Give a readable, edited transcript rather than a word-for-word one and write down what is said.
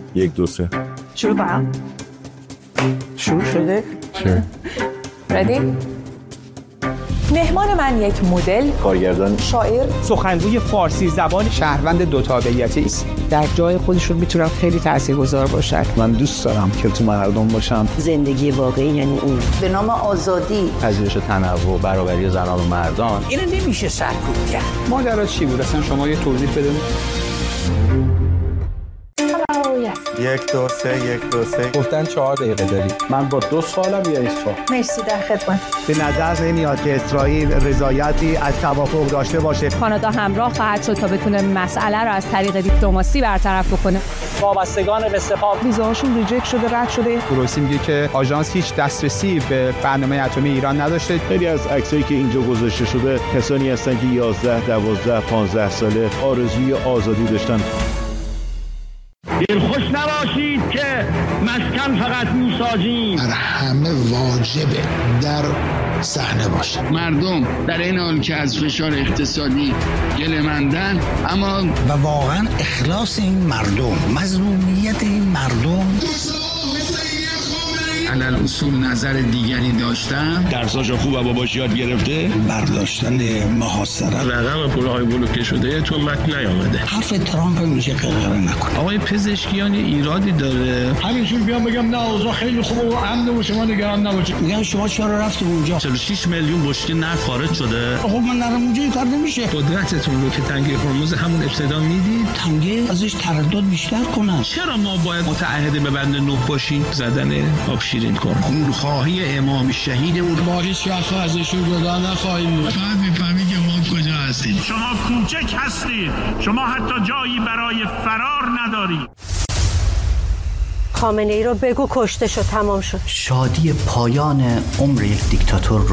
1 2 3 شروع کنم. شروع شده؟ ردی؟ مهمان من یک مدل، کارگردان، شاعر، سخنگوی فارسی زبان، شهروند دو تابعیتی است. در جای خودشون میتونن خیلی تاثیرگذار باشن. من دوست دارم که تو مردم باشم. زندگی واقعی یعنی اون به نام آزادی، پذیرش تنوع، برابری زنان و مردان. اینو نمیشه سرکوب کرد. ماجرا چی بود؟ اصلا شما یه توضیح بدید. 1 2 3 1 2 3 گفتن 4 دقیقه داری. من با 2 سالم یا ایسا. مرسی، در خدمت. به نظر نمیاد که اسرائیل رضایتی از توافق داشته باشه. کانادا همراه خواهد شد تا بتونه مسئله رو از طریق دیپلماسی برطرف بکنه. وابستگان به سپاه ویزاشون ریجکت شده، رد شده. گروسی میگه که آژانس هیچ دسترسی به برنامه اتمی ایران نداشته. خیلی از عکسایی که اینجا گذاشته شده کسانی هستن که 11 12 15 ساله آرزوی آزادی داشتن. دلخوش نباشید که مسکن فقط موساجیم. بر همه واجبه در صحنه باشه. مردم در این حال که از فشار اقتصادی گله‌مندن، اما و واقعا اخلاص این مردم، مظلومیت این مردم. علل اصول نظر دیگری داشتم. درساشو خوب و باباش یاد گرفته. برداشتن محاصره. رقم پولهای بلوکه شده تو متن نیامده. حرف ترامپ میشه قرقره نکنه. آقای پزشکیان ایرادی داره. همینجور بیام بگم نه اوضاع خیلی خوبه و امن و شما نگران نباشید. میگم شما چرا رفتید اونجا؟ 46 میلیون بشکه نفت خارج شده. خب من نرم اونجا این کار نمیشه. قدرتتون رو که تنگه هرمز همون ابتدا میدید، تنگه ازش تردد بیشتر کنن. چرا ما باید متعهد به بند 9 باشیم؟ زدن آب شیرین کن. خونخواهی امام شهیدمون با هیچ وقت ازشون جدا نخواهیم. فقط میفهمی که ما کجا هستیم. شما کوچک هستید. شما حتی جایی برای فرار ندارید. خامنه‌ای رو بگو کشته شد، تمام شد. شادی پایان عمر یک دیکتاتور